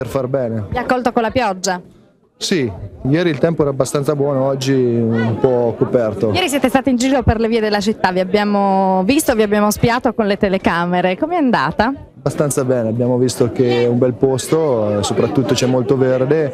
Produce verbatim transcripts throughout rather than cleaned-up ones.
Per far bene. Vi ha accolto con la pioggia? Sì, ieri il tempo era abbastanza buono, oggi un po' coperto. Ieri siete stati in giro per le vie della città, vi abbiamo visto, vi abbiamo spiato con le telecamere, com'è andata? Abbastanza bene, abbiamo visto che è un bel posto, soprattutto c'è molto verde.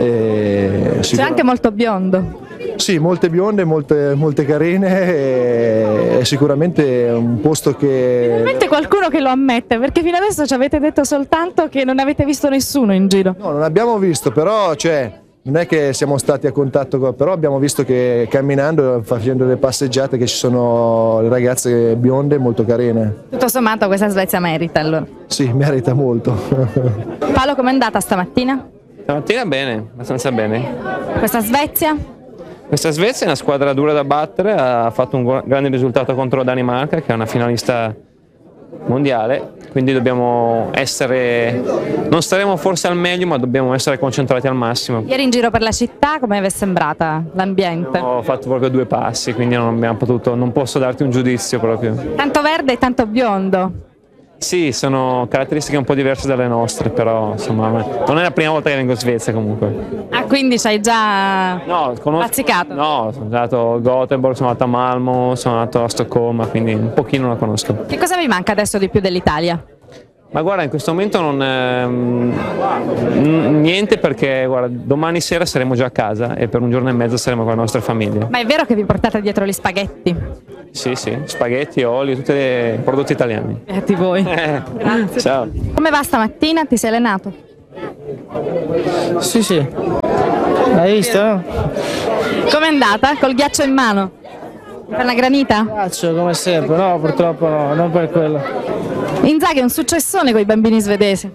E C'è sicura- anche molto biondo. Sì, molte bionde, molte, molte carine e è sicuramente un posto che... Finalmente qualcuno che lo ammette, perché fino adesso ci avete detto soltanto che non avete visto nessuno in giro. No, non abbiamo visto, però cioè, non è che siamo stati a contatto, con- però abbiamo visto che camminando, facendo le passeggiate, che ci sono le ragazze bionde molto carine. Tutto sommato questa Svezia merita allora. Sì, merita molto. Paolo, com'è andata stamattina? Stamattina bene, abbastanza bene. Questa Svezia? Questa Svezia è una squadra dura da battere, ha fatto un gu- grande risultato contro la Danimarca, che è una finalista mondiale, quindi dobbiamo essere, non staremo forse al meglio, ma dobbiamo essere concentrati al massimo. Ieri in giro per la città, come vi è sembrata l'ambiente? Ho fatto proprio due passi, quindi non abbiamo potuto, non posso darti un giudizio proprio. Tanto verde e tanto biondo. Sì, sono caratteristiche un po' diverse dalle nostre, però insomma non è la prima volta che vengo in Svezia comunque. Ah, quindi ci hai già No, conosco, bazzicato? no, sono andato a Gothenburg, sono andato a Malmo, sono andato a Stoccolma, quindi un pochino la conosco. Che cosa vi manca adesso di più dell'Italia? Ma guarda, in questo momento non ehm, n- niente, perché guarda, domani sera saremo già a casa e per un giorno e mezzo saremo con le nostre famiglie. Ma è vero che vi portate dietro gli spaghetti? Sì, sì, spaghetti, olio, tutti i prodotti italiani. Beati voi. Eh, Grazie. Ciao. Come va stamattina? Ti sei allenato? Sì, sì. Hai visto? Com'è andata? Col ghiaccio in mano? Per la granita? Faccio come sempre, no, purtroppo no, non per quello. Inzaghi è un successone con i bambini svedesi.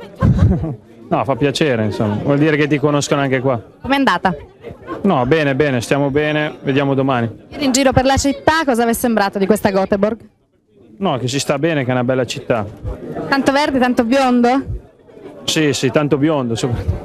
No, fa piacere, insomma, vuol dire che ti conoscono anche qua. Com'è andata? No, bene, bene, stiamo bene, vediamo domani. Ieri in giro per la città, cosa vi è sembrato di questa Gothenburg? No, che ci sta bene, che è una bella città. Tanto verde, tanto biondo? Sì, sì, tanto biondo soprattutto.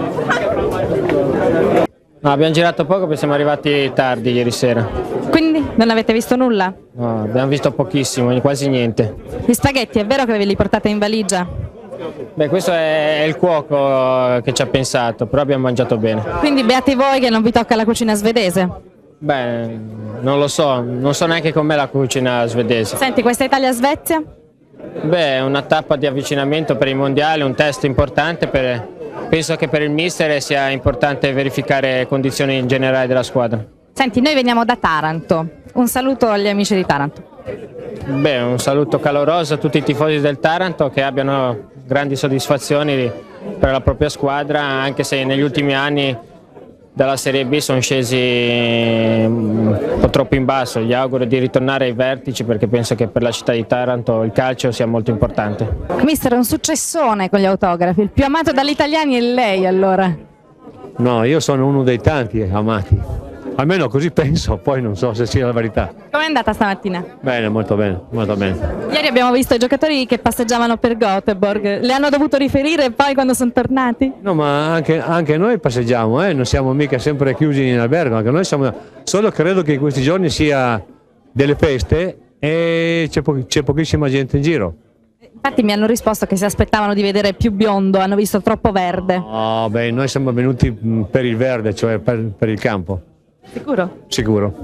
No, abbiamo girato poco perché siamo arrivati tardi ieri sera. Quindi non avete visto nulla? No, abbiamo visto pochissimo, quasi niente. Gli spaghetti è vero che ve li portate in valigia? Beh, questo è il cuoco che ci ha pensato, però abbiamo mangiato bene. Quindi beati voi che non vi tocca la cucina svedese. Beh, non lo so, non so neanche com'è la cucina svedese. Senti, questa Italia-Svezia? Beh, è una tappa di avvicinamento per i mondiali, un test importante. Per... Penso che per il mister sia importante verificare le condizioni in generale della squadra. Senti, noi veniamo da Taranto. Un saluto agli amici di Taranto. Beh, un saluto caloroso a tutti i tifosi del Taranto, che abbiano grandi soddisfazioni per la propria squadra, anche se negli ultimi anni dalla Serie B sono scesi un po' troppo in basso. Gli auguro di ritornare ai vertici, perché penso che per la città di Taranto il calcio sia molto importante. Mister, è un successone con gli autografi. Il più amato dagli italiani è lei, allora. No, io sono uno dei tanti amati, almeno così penso, poi non so se sia la verità. Com'è andata stamattina? Bene, molto bene, molto bene. Ieri abbiamo visto i giocatori che passeggiavano per Gothenburg. Le hanno dovuto riferire poi quando sono tornati? No, ma anche, anche noi passeggiamo, eh? Non siamo mica sempre chiusi in albergo, anche noi siamo... Solo credo che in questi giorni sia delle feste e c'è, po- c'è pochissima gente in giro. Infatti mi hanno risposto che si aspettavano di vedere più biondo, hanno visto troppo verde. Oh, beh, noi siamo venuti mh, per il verde, cioè per, per il campo. Sicuro? Sicuro.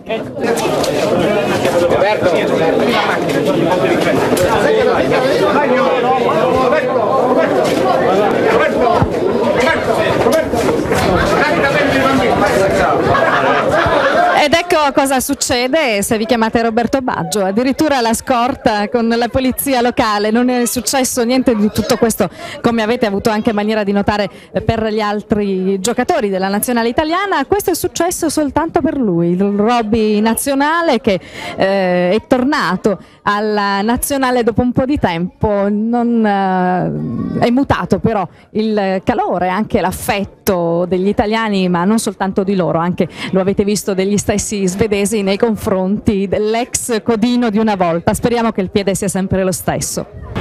Ed ecco cosa succede se vi chiamate Roberto Baggio, addirittura la scorta con la polizia locale. Non è successo niente di tutto questo, come avete avuto anche maniera di notare per gli altri giocatori della nazionale italiana. Questo è successo soltanto per lui, il Robby nazionale che eh, è tornato alla nazionale dopo un po' di tempo. Non, eh, è mutato però il calore, anche l'affetto degli italiani, ma non soltanto di loro, anche lo avete visto degli stessi svedesi nei confronti dell'ex codino di una volta. Speriamo che il piede sia sempre lo stesso.